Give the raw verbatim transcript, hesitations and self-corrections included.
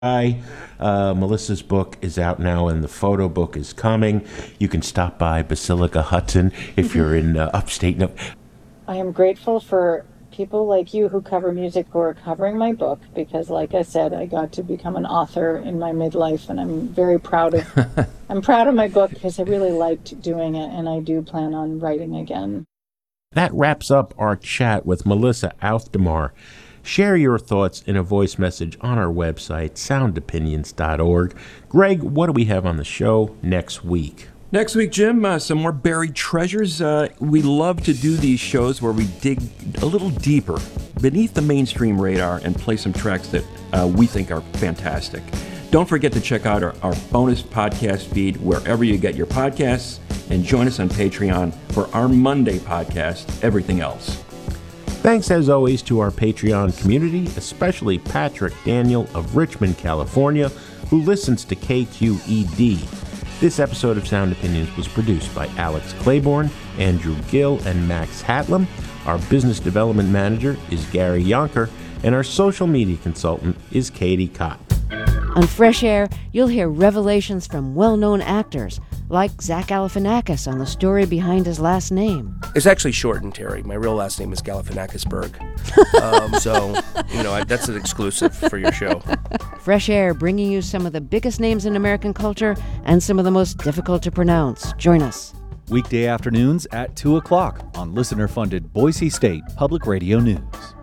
Hi. Uh, Melissa's book is out now, and the photo book is coming. You can stop by Basilica Hudson if you're in uh, upstate. No- I am grateful for people like you who cover music who are covering my book because, like I said, I got to become an author in my midlife, and I'm very proud of. I'm proud of my book because I really liked doing it, and I do plan on writing again. That wraps up our chat with Melissa Aufdemar. Share your thoughts in a voice message on our website, sound opinions dot org. Greg, what do we have on the show next week? Next week, Jim, uh, some more buried treasures. Uh, we love to do these shows where we dig a little deeper beneath the mainstream radar and play some tracks that uh, we think are fantastic. Don't forget to check out our, our bonus podcast feed wherever you get your podcasts, and join us on Patreon for our Monday podcast, Everything Else. Thanks, as always, to our Patreon community, especially Patrick Daniel of Richmond, California, who listens to K Q E D. This episode of Sound Opinions was produced by Alex Claiborne, Andrew Gill, and Max Hatlam. Our business development manager is Gary Yonker, and our social media consultant is Katie Cott. On Fresh Air, you'll hear revelations from well-known actors, like Zach Galifianakis on the story behind his last name. It's actually shortened, Terry. My real last name is Galifianakisberg. um, so, you know, I, that's an exclusive for your show. Fresh Air, bringing you some of the biggest names in American culture and some of the most difficult to pronounce. Join us. Weekday afternoons at two o'clock on listener-funded Boise State Public Radio News.